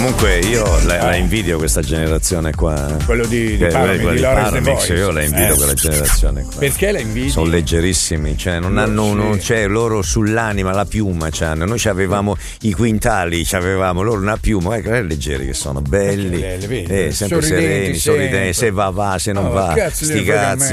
Comunque io la invidio questa generazione qua. Quello di Paramix, io la invidio quella generazione qua. Perché la invidio? Sono leggerissimi, cioè non c'è loro sull'anima la piuma c'hanno. Noi avevamo i quintali, loro una piuma, leggeri che sono, belli, sempre sereni, sorridenti, se va, se non va, sti cazzi.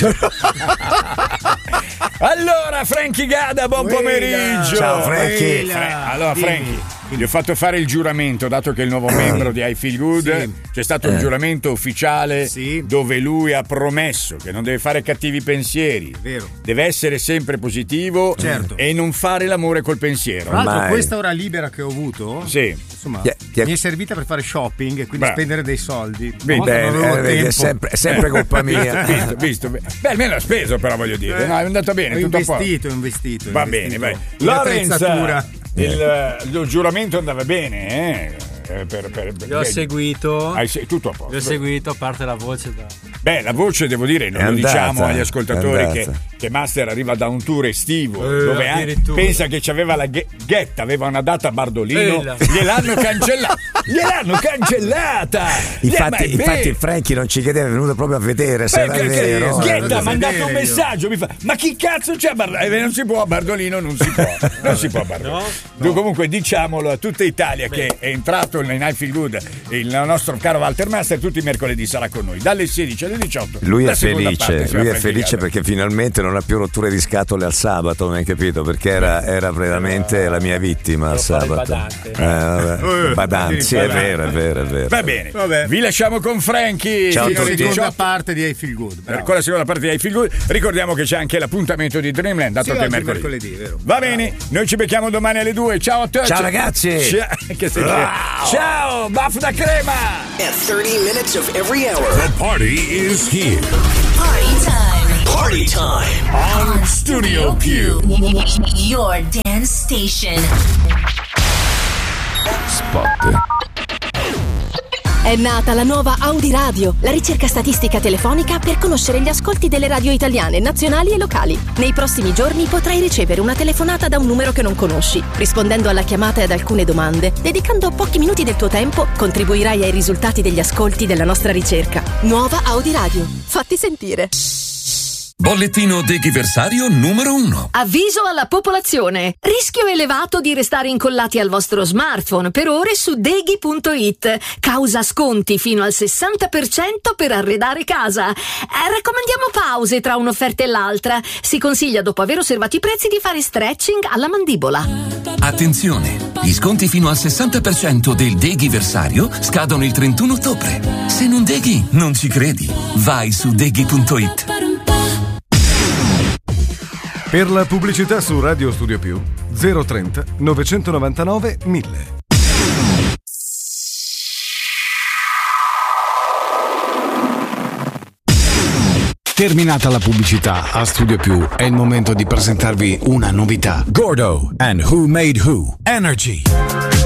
Allora Frankie Gada, buon pomeriggio. Ciao Frankie. Allora Frankie, gli ho fatto fare il giuramento, dato che è il nuovo membro di I Feel Good. C'è stato un giuramento ufficiale dove lui ha promesso che non deve fare cattivi pensieri, deve essere sempre positivo e non fare l'amore col pensiero. Tra l'altro questa ora libera che ho avuto insomma mi è servita per fare shopping e quindi spendere dei soldi. È sempre colpa mia. Visto. Beh, almeno ha speso, però voglio dire. No, è andato bene. Ho investito. Va bene, vai. Lorenz, il giuramento andava bene, L'ho seguito. Tutto a posto. L'ho seguito, a parte la voce Beh, la voce devo dire, non lo diciamo agli ascoltatori che Master arriva da un tour estivo dove pensa che c'aveva la ghetta, aveva una data a Bardolino, gliel'hanno cancellata. Infatti Frankie non ci credeva, è venuto proprio a vedere se era vero. Ghetta ha mandato un messaggio, mi fa: ma chi cazzo c'è a Bardolino? Non si può a Bardolino, non si può a Bardolino. No. Comunque diciamolo a tutta Italia che è entrato in I Feel Good il nostro caro Walter Master, tutti i mercoledì sarà con noi dalle 16 alle 18. Lui è felice perché finalmente non ha più rotture di scatole al sabato, non hai capito? Perché era veramente la mia vittima al sabato. Badante, sì, è vero. Va bene. Vi lasciamo con Frankie. Ciao a tutti. La seconda parte di I Feel Good. Con la seconda parte di I Feel Good. Ricordiamo che c'è anche l'appuntamento di Dreamland, dato che è mercoledì. Vero. Va bene, noi ci becchiamo domani alle 2. Ciao a tutti. Ciao ragazzi. Ciao, baff da crema. At 30 minutes of every hour. The party is here. Party time. On Studio Q. Your dance station. Spot. È nata la nuova Audi Radio, la ricerca statistica telefonica per conoscere gli ascolti delle radio italiane, nazionali e locali. Nei prossimi giorni potrai ricevere una telefonata da un numero che non conosci. Rispondendo alla chiamata e ad alcune domande, dedicando pochi minuti del tuo tempo, contribuirai ai risultati degli ascolti della nostra ricerca. Nuova Audi Radio. Fatti sentire. Bollettino deghiversario numero 1. Avviso alla popolazione. Rischio elevato di restare incollati al vostro smartphone per ore su deghi.it. Causa sconti fino al 60% per arredare casa. Raccomandiamo pause tra un'offerta e l'altra. Si consiglia, dopo aver osservato i prezzi, di fare stretching alla mandibola. Attenzione! Gli sconti fino al 60% del deghiversario scadono il 31 ottobre. Se non deghi, non ci credi. Vai su deghi.it. Per la pubblicità su Radio Studio Più 030 999 1000. Terminata la pubblicità, a Studio Più è il momento di presentarvi una novità. Gordo and Who Made Who Energy.